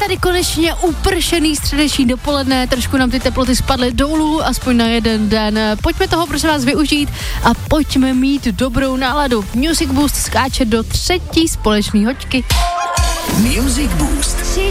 tady konečně upršený středeční dopoledne, trošku nám ty teploty spadly dolů, aspoň na jeden den. Pojďme toho prosím vás využít a pojďme mít dobrou náladu. Music Boost skáče do 3. společné hoďky. Music Boost.